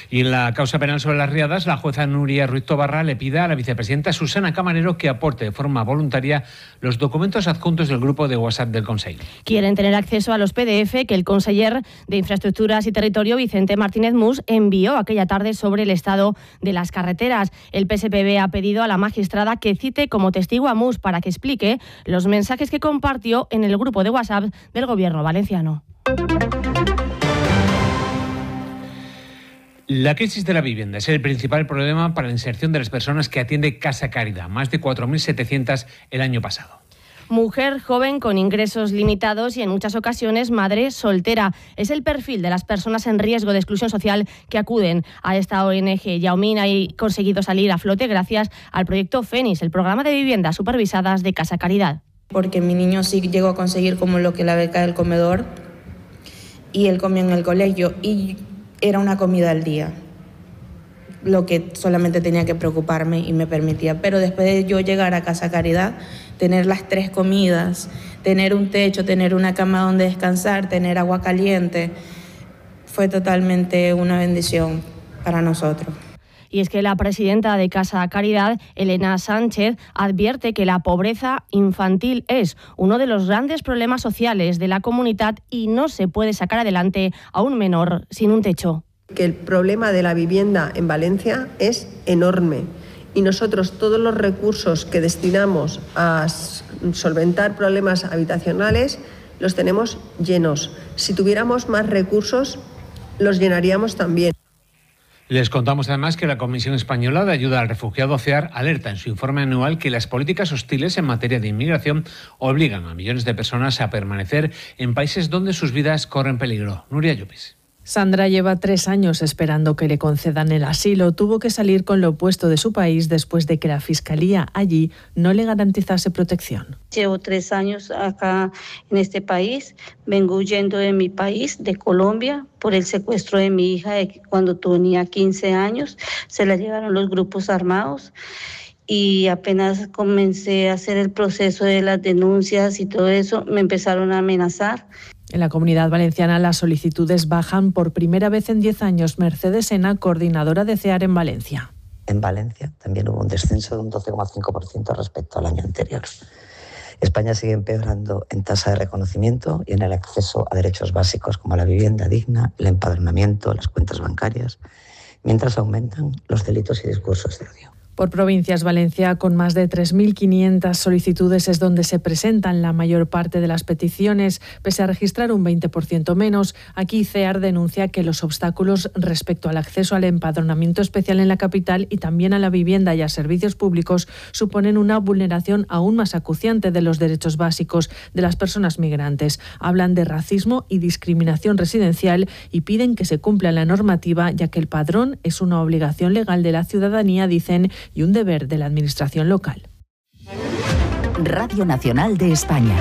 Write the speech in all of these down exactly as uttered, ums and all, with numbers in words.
Y en la causa penal sobre las riadas, la jueza Nuria Ruiz Tobarra le pide a la vicepresidenta Susana Camarero que aporte de forma voluntaria los documentos adjuntos del grupo de WhatsApp del Consell. Quieren tener acceso a los P D F que el conseller de Infraestructuras y Territorio, Vicente Martínez Mus, envió aquella tarde sobre el estado de las carreteras. El P S P B ha pedido a la magistrada que cite como testigo a Mus para que explique los mensajes que compartió en el grupo de WhatsApp del Gobierno valenciano. La crisis de la vivienda es el principal problema para la inserción de las personas que atiende Casa Caridad, más de cuatro mil setecientas el año pasado. Mujer joven con ingresos limitados y en muchas ocasiones madre soltera. Es el perfil de las personas en riesgo de exclusión social que acuden a esta O N G. Yaumín ha conseguido salir a flote gracias al proyecto Fénix, el programa de viviendas supervisadas de Casa Caridad. Porque mi niño sí llegó a conseguir como lo que la beca del comedor y él comía en el colegio y era una comida al día, lo que solamente tenía que preocuparme y me permitía. Pero después de yo llegar a Casa Caridad, tener las tres comidas, tener un techo, tener una cama donde descansar, tener agua caliente, fue totalmente una bendición para nosotros. Y es que la presidenta de Casa Caridad, Elena Sánchez, advierte que la pobreza infantil es uno de los grandes problemas sociales de la comunidad y no se puede sacar adelante a un menor sin un techo. Que el problema de la vivienda en Valencia es enorme y nosotros todos los recursos que destinamos a solventar problemas habitacionales los tenemos llenos. Si tuviéramos más recursos, los llenaríamos también. Les contamos además que la Comisión Española de Ayuda al Refugiado, CEAR, alerta en su informe anual que las políticas hostiles en materia de inmigración obligan a millones de personas a permanecer en países donde sus vidas corren peligro. Nuria Llopis. Sandra lleva tres años esperando que le concedan el asilo. Tuvo que salir con lo opuesto de su país después de que la Fiscalía allí no le garantizase protección. Llevo tres años acá en este país. Vengo huyendo de mi país, de Colombia, por el secuestro de mi hija de cuando tenía quince años. Se la llevaron los grupos armados. Y apenas comencé a hacer el proceso de las denuncias y todo eso, me empezaron a amenazar. En la Comunidad Valenciana las solicitudes bajan por primera vez en diez años. Mercedes Sena, coordinadora de CEAR en Valencia. En Valencia también hubo un descenso de un doce coma cinco por ciento respecto al año anterior. España sigue empeorando en tasa de reconocimiento y en el acceso a derechos básicos como la vivienda digna, el empadronamiento, las cuentas bancarias, mientras aumentan los delitos y discursos de odio. Por provincias, Valencia, con más de tres mil quinientas solicitudes, es donde se presentan la mayor parte de las peticiones, pese a registrar un veinte por ciento menos. Aquí CEAR denuncia que los obstáculos respecto al acceso al empadronamiento especial en la capital y también a la vivienda y a servicios públicos suponen una vulneración aún más acuciante de los derechos básicos de las personas migrantes. Hablan de racismo y discriminación residencial y piden que se cumpla la normativa, ya que el padrón es una obligación legal de la ciudadanía, dicen, y un deber de la administración local. Radio Nacional de España.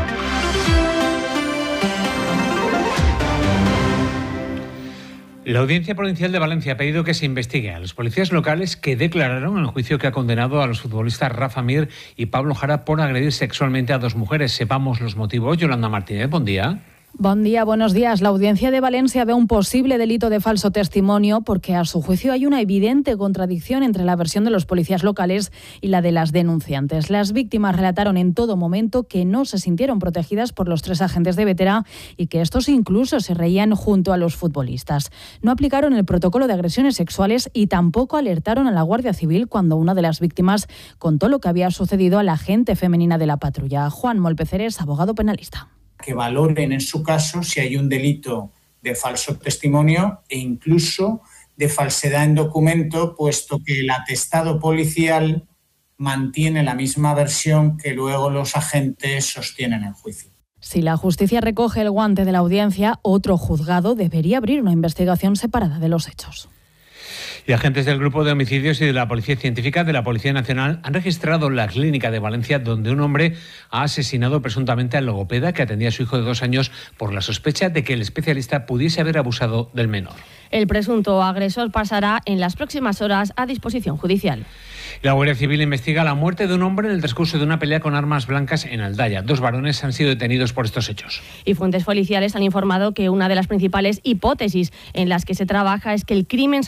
La Audiencia Provincial de Valencia ha pedido que se investigue a los policías locales que declararon en el juicio que ha condenado a los futbolistas Rafa Mir y Pablo Jara por agredir sexualmente a dos mujeres. Sepamos los motivos. Yolanda Martínez, buen día. Buen día, buenos días. La Audiencia de Valencia ve un posible delito de falso testimonio porque a su juicio hay una evidente contradicción entre la versión de los policías locales y la de las denunciantes. Las víctimas relataron en todo momento que no se sintieron protegidas por los tres agentes de Vetera y que estos incluso se reían junto a los futbolistas. No aplicaron el protocolo de agresiones sexuales y tampoco alertaron a la Guardia Civil cuando una de las víctimas contó lo que había sucedido a la agente femenina de la patrulla. Juan Molpeceres, abogado penalista. Que valoren en su caso si hay un delito de falso testimonio e incluso de falsedad en documento, puesto que el atestado policial mantiene la misma versión que luego los agentes sostienen en juicio. Si la justicia recoge el guante de la audiencia, otro juzgado debería abrir una investigación separada de los hechos. Y agentes del Grupo de Homicidios y de la Policía Científica de la Policía Nacional han registrado la clínica de Valencia donde un hombre ha asesinado presuntamente al logopeda que atendía a su hijo de dos años por la sospecha de que el especialista pudiese haber abusado del menor. El presunto agresor pasará en las próximas horas a disposición judicial. La Guardia Civil investiga la muerte de un hombre en el transcurso de una pelea con armas blancas en Aldaya. Dos varones han sido detenidos por estos hechos. Y fuentes policiales han informado que una de las principales hipótesis en las que se trabaja es que el crimen